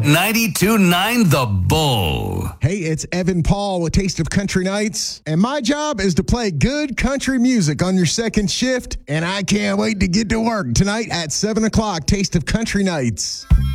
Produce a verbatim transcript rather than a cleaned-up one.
ninety-two point nine The Bull. Hey, it's Evan Paul with Taste of Country Nights, and my job is to play good country music on your second shift, and I can't wait to get to work tonight at seven o'clock, Taste of Country Nights.